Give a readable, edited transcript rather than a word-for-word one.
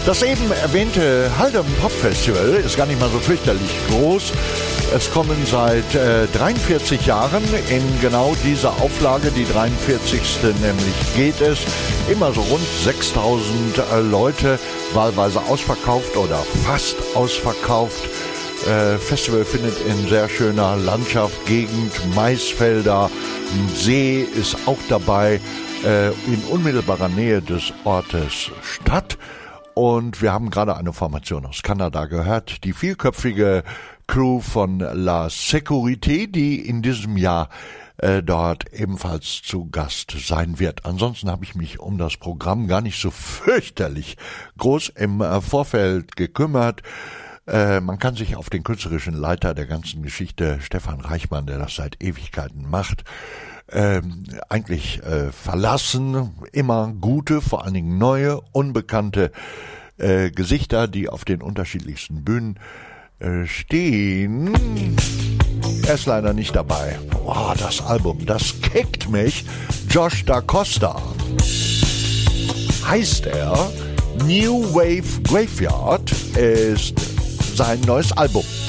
Das eben erwähnte Haldern Pop Festival ist gar nicht mal so fürchterlich groß. Es kommen seit 43 Jahren in genau dieser Auflage, die 43. nämlich geht es, immer so rund 6000 Leute, wahlweise ausverkauft oder fast ausverkauft. Festival findet in sehr schöner Landschaft, Gegend, Maisfelder, ein See ist auch dabei, in unmittelbarer Nähe des Ortes statt. Und wir haben gerade eine Formation aus Kanada gehört, die vielköpfige Crew von La Sécurité, die in diesem Jahr dort ebenfalls zu Gast sein wird. Ansonsten habe ich mich um das Programm gar nicht so fürchterlich groß im Vorfeld gekümmert. Man kann sich auf den künstlerischen Leiter der ganzen Geschichte, Stefan Reichmann, der das seit Ewigkeiten macht, eigentlich verlassen. Immer gute, vor allen Dingen neue, unbekannte Gesichter, die auf den unterschiedlichsten Bühnen stehen. Er ist leider nicht dabei. Boah, das Album, das kickt mich. Josh Da Costa heißt er. New Wave Graveyard ist sein neues Album.